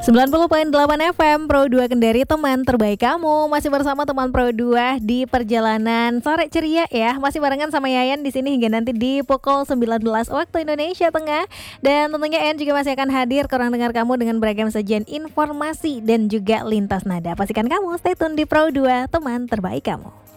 90,8 FM Pro 2 Kendari, teman terbaik kamu. Masih bersama teman Pro 2 di perjalanan sore ceria ya. Masih barengan sama Yayan di sini hingga nanti di pukul 19 waktu Indonesia Tengah. Dan tentunya Yayan juga masih akan hadir ke ruang dengar kamu dengan beragam sajian informasi dan juga lintas nada. Pastikan kamu stay tune di Pro 2, teman terbaik kamu.